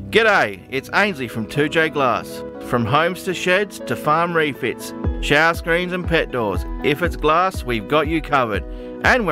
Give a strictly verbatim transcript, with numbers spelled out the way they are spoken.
G'day, it's Ainsley from two J Glass. From homes to sheds to farm refits, shower screens and pet doors. If it's glass, we've got you covered. And we're